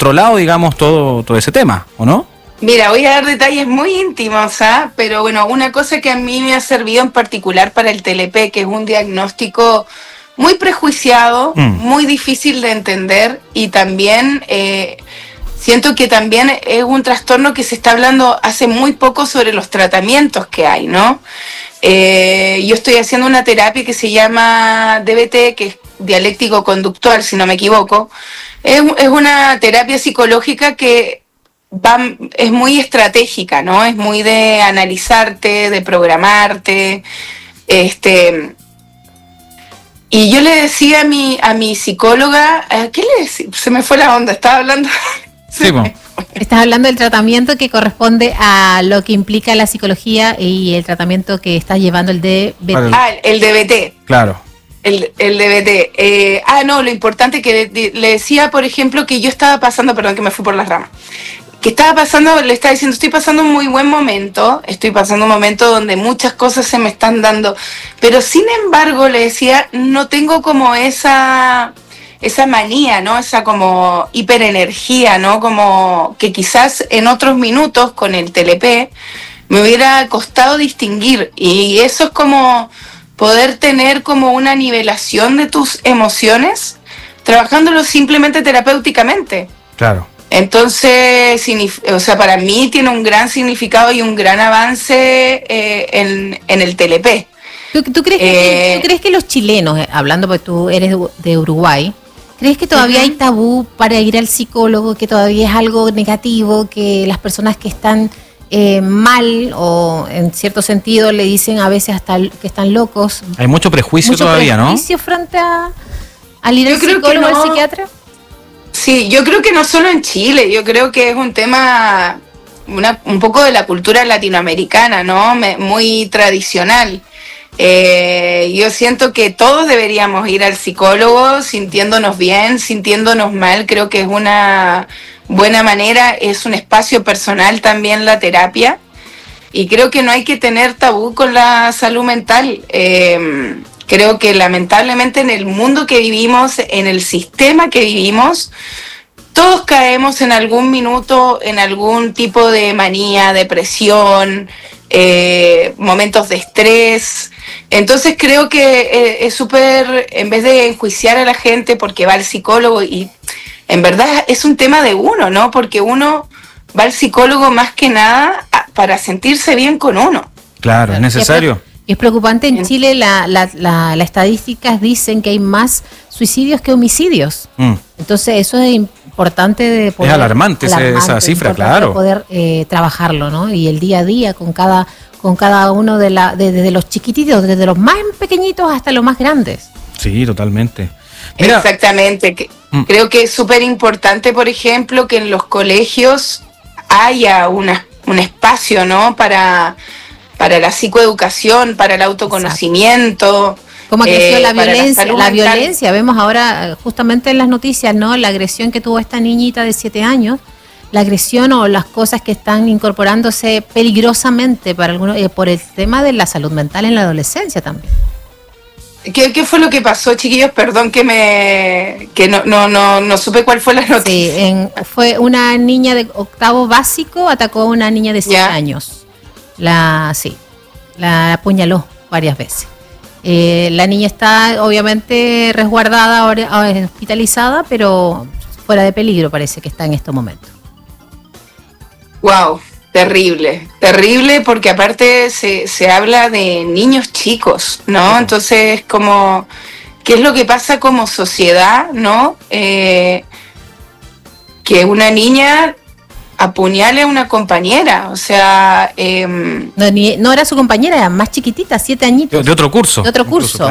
controlado, digamos, todo ese tema, ¿o no? Mira, voy a dar detalles muy íntimos, pero bueno, una cosa que a mí me ha servido en particular para el TLP, que es un diagnóstico muy prejuiciado, muy difícil de entender, y también siento que también es un trastorno que se está hablando hace muy poco sobre los tratamientos que hay, ¿no? Yo estoy haciendo una terapia que se llama DBT, que es dialéctico conductual, si no me equivoco. Es una terapia psicológica que es muy estratégica, ¿no? Es muy de analizarte, de programarte, y yo le decía a mi psicóloga, ¿qué le decía? Se me fue la onda, estaba hablando. Sí, bueno. Estás hablando del tratamiento que corresponde a lo que implica la psicología y el tratamiento que estás llevando, el DBT. El DBT. Claro. El DBT. No, lo importante que le decía, por ejemplo, que yo estaba pasando, perdón que me fui por las ramas, que estaba pasando, le estaba diciendo, estoy pasando un muy buen momento, estoy pasando un momento donde muchas cosas se me están dando, pero sin embargo, le decía, no tengo como esa manía, ¿no? Esa como hiperenergía, ¿no? Como que quizás en otros minutos con el TLP me hubiera costado distinguir, y eso es como poder tener como una nivelación de tus emociones, trabajándolo simplemente terapéuticamente. Claro. Entonces, para mí tiene un gran significado y un gran avance en el TLP. ¿Tú crees que los chilenos, hablando porque tú eres de Uruguay, crees que todavía hay tabú para ir al psicólogo, que todavía es algo negativo, que las personas que están mal o en cierto sentido le dicen a veces hasta que están locos? Hay mucho prejuicio todavía, ¿no? ¿Mucho prejuicio frente al ir al psicólogo o al psiquiatra? Sí, yo creo que no solo en Chile, yo creo que es un tema, un poco de la cultura latinoamericana, ¿no? Muy tradicional. Yo siento que todos deberíamos ir al psicólogo sintiéndonos bien, sintiéndonos mal. Creo que es una buena manera, es un espacio personal también la terapia, y creo que no hay que tener tabú con la salud mental. Creo que lamentablemente en el mundo que vivimos, en el sistema que vivimos, todos caemos en algún minuto en algún tipo de manía, depresión, momentos de estrés. Entonces creo que es súper, en vez de enjuiciar a la gente porque va al psicólogo, y en verdad es un tema de uno, ¿no? Porque uno va al psicólogo más que nada para sentirse bien con uno. Claro, es necesario. Es preocupante, en Chile las estadísticas dicen que hay más suicidios que homicidios. Entonces eso es importante de poder... Es alarmante esa cifra, claro. De poder trabajarlo, ¿no? Y el día a día con cada uno desde los chiquititos, desde los más pequeñitos hasta los más grandes. Sí, totalmente. Mira, exactamente. Creo que es súper importante, por ejemplo, que en los colegios haya un espacio, ¿no? Para la psicoeducación, para el autoconocimiento. ¿Cómo creció la violencia? Vemos ahora justamente en las noticias, ¿no? La agresión que tuvo esta niñita de 7 años, la agresión o las cosas que están incorporándose peligrosamente para algunos, por el tema de la salud mental en la adolescencia también. ¿Qué fue lo que pasó, chiquillos? Perdón que no supe cuál fue la noticia. Sí, fue una niña de 8º básico, atacó a una niña de 7 años. La apuñaló varias veces. La niña está obviamente resguardada, ahora hospitalizada, pero fuera de peligro parece que está en estos momentos. Wow, terrible porque aparte se habla de niños chicos, ¿no? Entonces como, ¿qué es lo que pasa como sociedad, no? Que una niña apuñale a una compañera, o sea... no era su compañera, era más chiquitita, 7 añitos. De otro curso. De otro curso,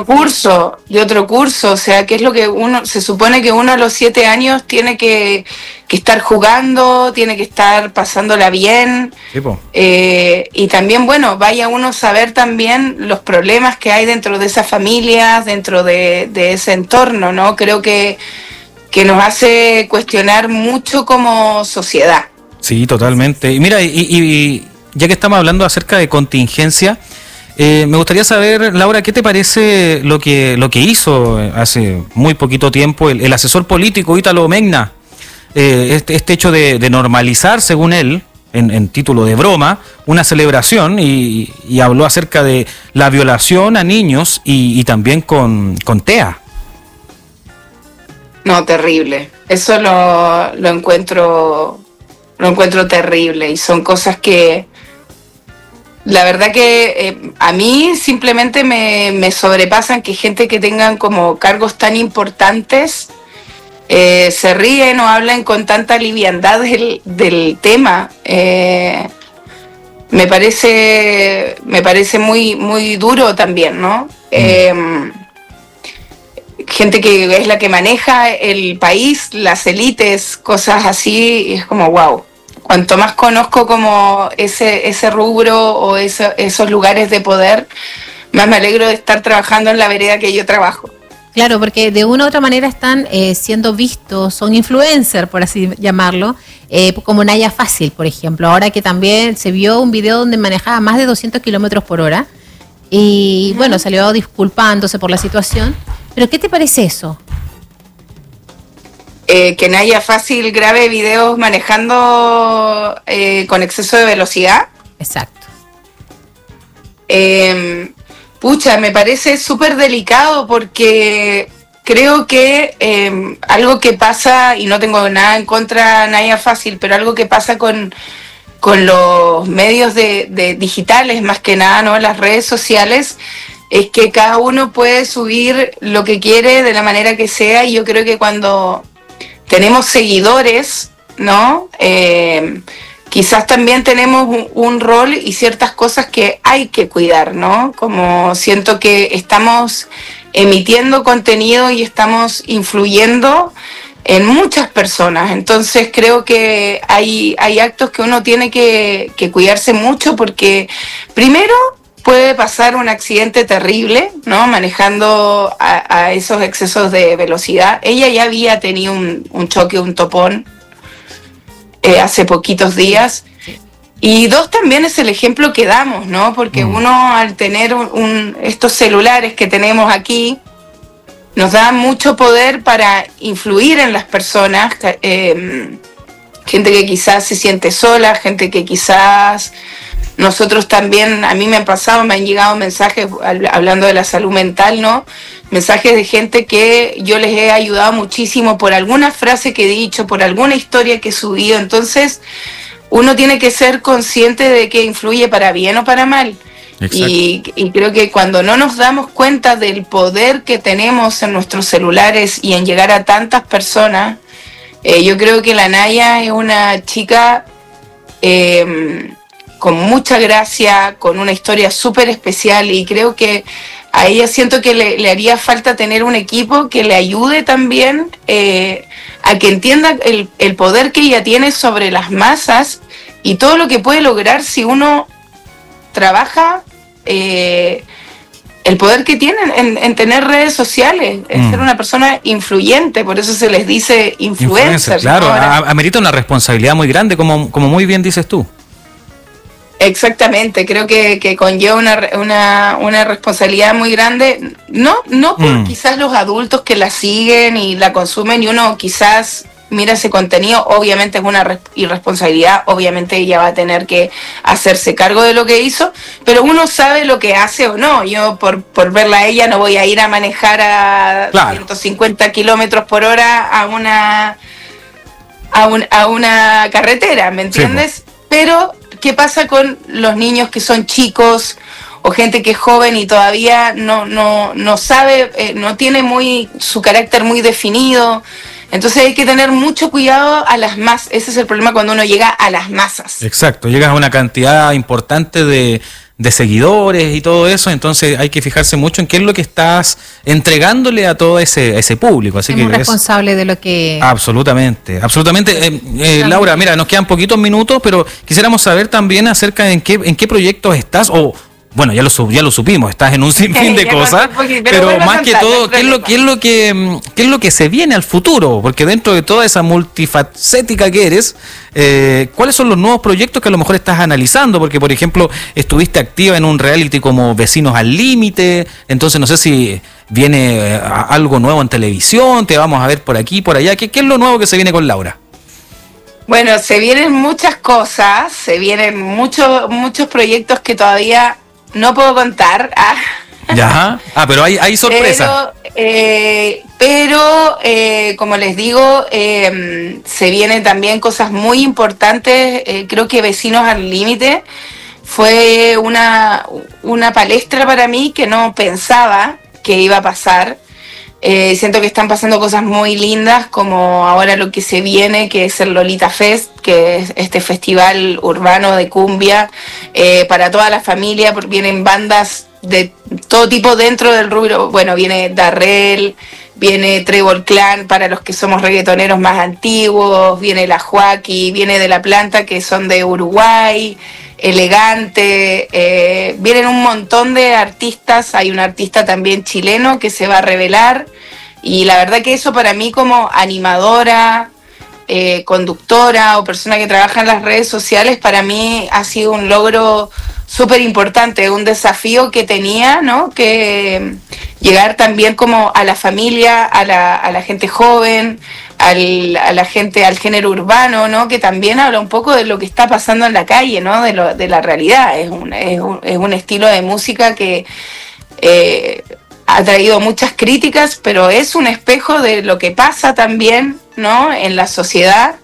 o sea, que es lo que uno, se supone que uno a los 7 años tiene que estar jugando, tiene que estar pasándola bien, y también, bueno, vaya uno a saber también los problemas que hay dentro de esas familias, dentro de ese entorno, ¿no? Creo que nos hace cuestionar mucho como sociedad. Sí, totalmente. Y mira, y ya que estamos hablando acerca de contingencia, me gustaría saber, Laura, ¿qué te parece lo que hizo hace muy poquito tiempo el asesor político Ítalo Megna este hecho de normalizar, según él, en título de broma, una celebración y habló acerca de la violación a niños y también con TEA. No, terrible. Eso lo encuentro terrible y son cosas que la verdad que a mí simplemente me sobrepasan, que gente que tengan como cargos tan importantes se ríen o hablan con tanta liviandad del tema. Me parece muy, muy duro también, ¿no? Gente que es la que maneja el país, las élites, cosas así, y es como wow. Cuanto más conozco como ese rubro o esos lugares de poder, más me alegro de estar trabajando en la vereda que yo trabajo. Claro, porque de una u otra manera están siendo vistos, son influencers, por así llamarlo, como Naya Fácil, por ejemplo. Ahora que también se vio un video donde manejaba más de 200 kilómetros por hora y bueno, salió disculpándose por la situación. ¿Pero qué te parece eso? Que Naya Fácil grabe videos manejando con exceso de velocidad. Exacto. Pucha, me parece súper delicado porque creo que algo que pasa, y no tengo nada en contra de Naya Fácil, pero algo que pasa con los medios de digitales, más que nada, ¿no? Las redes sociales, es que cada uno puede subir lo que quiere de la manera que sea, y yo creo que cuando tenemos seguidores, ¿no? Quizás también tenemos un rol y ciertas cosas que hay que cuidar, ¿no? Como siento que estamos emitiendo contenido y estamos influyendo en muchas personas. Entonces creo que hay actos que uno tiene que cuidarse mucho, porque primero puede pasar un accidente terrible, ¿no? Manejando a esos excesos de velocidad. Ella ya había tenido un choque, un topón, hace poquitos días. Y dos, también es el ejemplo que damos, ¿no? Porque uno, al tener estos celulares que tenemos aquí, nos da mucho poder para influir en las personas, gente que quizás se siente sola, gente que quizás nosotros también, a mí me han pasado, me han llegado mensajes hablando de la salud mental, ¿no? Mensajes de gente que yo les he ayudado muchísimo por alguna frase que he dicho, por alguna historia que he subido. Entonces, uno tiene que ser consciente de que influye para bien o para mal. Y creo que cuando no nos damos cuenta del poder que tenemos en nuestros celulares y en llegar a tantas personas, yo creo que la Naya es una chica con mucha gracia, con una historia súper especial, y creo que a ella siento que le haría falta tener un equipo que le ayude también a que entienda el poder que ella tiene sobre las masas y todo lo que puede lograr si uno trabaja, el poder que tienen en tener redes sociales, en ser una persona influyente. Por eso se les dice influencers. Claro, amerita una responsabilidad muy grande, como muy bien dices tú. Exactamente, creo que conlleva una responsabilidad muy grande, no por quizás los adultos que la siguen y la consumen, y uno quizás mira ese contenido, obviamente es una irresponsabilidad, obviamente ella va a tener que hacerse cargo de lo que hizo, pero uno sabe lo que hace o no. Yo por verla a ella no voy a ir a manejar a 150 kilómetros por hora a una carretera, ¿me entiendes? Sí, pero ¿qué pasa con los niños que son chicos o gente que es joven y todavía no sabe, no tiene su carácter muy definido? Entonces hay que tener mucho cuidado a las masas. Ese es el problema cuando uno llega a las masas. Exacto, llegas a una cantidad importante de seguidores y todo eso, entonces hay que fijarse mucho en qué es lo que estás entregándole a todo ese público. Así que es responsable de lo que... Absolutamente. Laura, mira, nos quedan poquitos minutos, pero quisiéramos saber también acerca de en qué proyectos estás, o bueno, ya lo supimos, estás en un sinfín de cosas, pero bueno, más que todo, ¿qué es lo que se viene al futuro? Porque dentro de toda esa multifacética que eres, ¿cuáles son los nuevos proyectos que a lo mejor estás analizando? Porque, por ejemplo, estuviste activa en un reality como Vecinos al Límite, entonces no sé si viene algo nuevo en televisión, te vamos a ver por aquí, por allá. ¿Qué es lo nuevo que se viene con Laura? Bueno, se vienen muchas cosas, se vienen muchos proyectos que todavía no puedo contar. Ya, pero hay sorpresa. Pero como les digo, se vienen también cosas muy importantes. Creo que Vecinos al Límite fue una palestra para mí que no pensaba que iba a pasar. Siento que están pasando cosas muy lindas, como ahora lo que se viene, que es el Lolita Fest, que es este festival urbano de cumbia para toda la familia, porque vienen bandas de todo tipo dentro del rubro. Bueno, viene Darrell, viene Trébol Clan para los que somos reggaetoneros más antiguos, viene La Joaquí, viene De La Planta, que son de Uruguay, Elegante, vienen un montón de artistas. Hay un artista también chileno que se va a revelar, y la verdad que eso para mí como animadora, conductora o persona que trabaja en las redes sociales, para mí ha sido un logro súper importante, un desafío que tenía, ¿no? Que llegar también como a la familia, a la gente joven, a la gente, al género urbano, ¿no? Que también habla un poco de lo que está pasando en la calle, ¿no? De la realidad. Es un estilo de música que ha traído muchas críticas, pero es un espejo de lo que pasa también, ¿no? En la sociedad.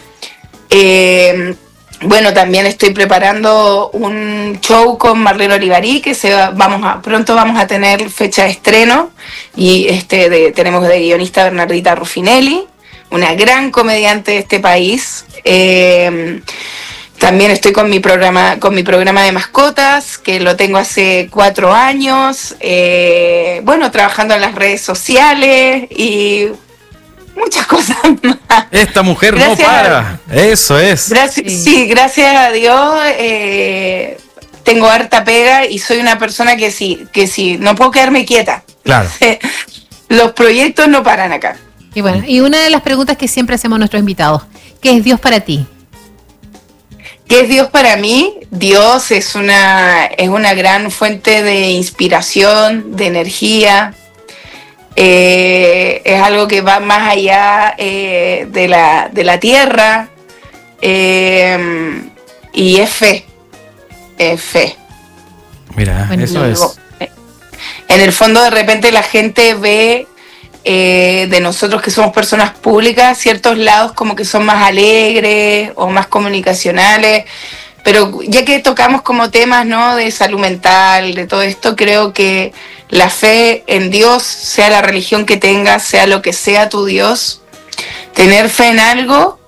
Bueno, también estoy preparando un show con Marlene Olivarí, que pronto vamos a tener fecha de estreno, y tenemos de guionista Bernardita Ruffinelli, una gran comediante de este país. También estoy con mi programa de mascotas, que lo tengo hace 4 años. Bueno, trabajando en las redes sociales y muchas cosas más. Esta mujer gracias, no para. Eso es. Gracias a Dios tengo harta pega y soy una persona que sí, no puedo quedarme quieta. Claro. Los proyectos no paran acá. Y bueno, y una de las preguntas que siempre hacemos a nuestros invitados, ¿qué es Dios para ti? ¿Qué es Dios para mí? Dios es una gran fuente de inspiración, de energía. Es algo que va más allá de la tierra, y es fe. Mira, bueno, eso es. En el fondo, de repente la gente ve de nosotros que somos personas públicas ciertos lados como que son más alegres o más comunicacionales, pero ya que tocamos como temas, ¿no?, de salud mental, de todo esto, creo que la fe en Dios, sea la religión que tengas, sea lo que sea tu Dios, tener fe en algo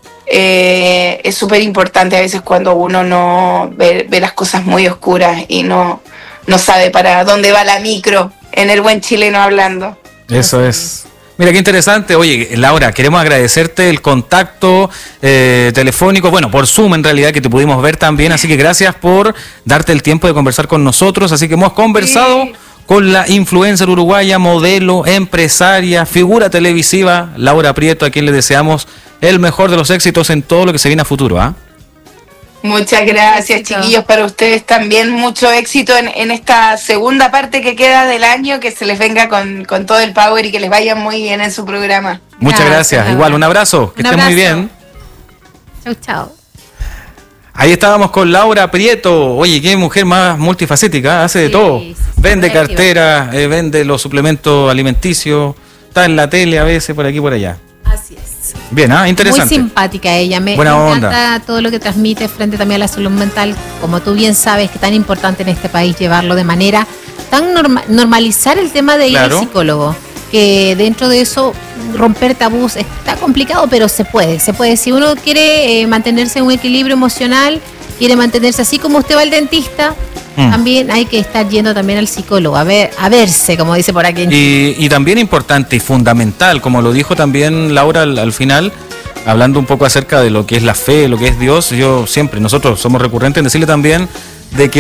es súper importante a veces cuando uno no ve las cosas muy oscuras y no sabe para dónde va la micro, en el buen chileno hablando. Eso es. Mira, qué interesante. Oye, Laura, queremos agradecerte el contacto telefónico, bueno, por Zoom en realidad, que te pudimos ver también, así que gracias por darte el tiempo de conversar con nosotros. Así que hemos conversado con la influencer uruguaya, modelo, empresaria, figura televisiva, Laura Prieto, a quien le deseamos el mejor de los éxitos en todo lo que se viene a futuro, ¿ah? Muchas gracias, chiquillos, para ustedes también mucho éxito en esta segunda parte que queda del año, que se les venga con todo el power y que les vaya muy bien en su programa. Muchas gracias. Igual, un abrazo, que estén muy bien. Chau. Ahí estábamos con Laura Prieto. Oye, qué mujer más multifacética, hace de todo. Vende cartera, vende los suplementos alimenticios, está en la tele a veces, por aquí y por allá. Así es. Bien, interesante. Muy simpática ella, me encanta todo lo que transmite frente también a la salud mental, como tú bien sabes, que tan importante en este país llevarlo de manera tan normalizar el tema de ir al psicólogo, que dentro de eso romper tabús está complicado, pero se puede, si uno quiere mantenerse en un equilibrio emocional, quiere mantenerse así como usted va al dentista, también hay que estar yendo también al psicólogo, a verse, como dice por aquí. Y también importante y fundamental, como lo dijo también Laura al final, hablando un poco acerca de lo que es la fe, lo que es Dios, nosotros somos recurrentes en decirle también de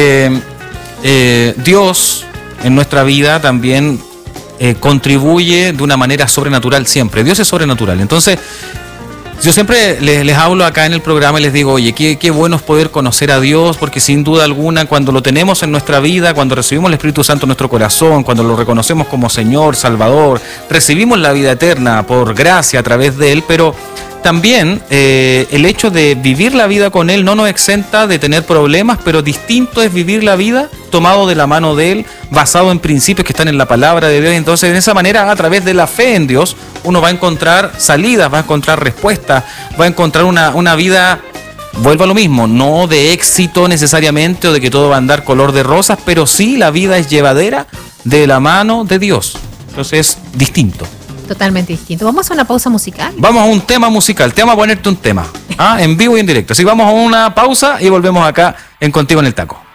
que Dios en nuestra vida también contribuye de una manera sobrenatural siempre. Dios es sobrenatural. Entonces, yo siempre les hablo acá en el programa y les digo, oye, qué bueno es poder conocer a Dios, porque sin duda alguna, cuando lo tenemos en nuestra vida, cuando recibimos el Espíritu Santo en nuestro corazón, cuando lo reconocemos como Señor, Salvador, recibimos la vida eterna por gracia a través de Él, pero también el hecho de vivir la vida con Él no nos exenta de tener problemas, pero distinto es vivir la vida tomado de la mano de Él, basado en principios que están en la palabra de Dios. Entonces, de esa manera, a través de la fe en Dios, uno va a encontrar salidas, va a encontrar respuestas, va a encontrar una vida, vuelvo a lo mismo, no de éxito necesariamente o de que todo va a andar color de rosas, pero sí la vida es llevadera de la mano de Dios. Entonces, es distinto. Totalmente distinto. ¿Vamos a una pausa musical? Vamos a un tema musical. Te vamos a ponerte un tema, en vivo y en directo. Así vamos a una pausa y volvemos acá en Contigo en el Taco.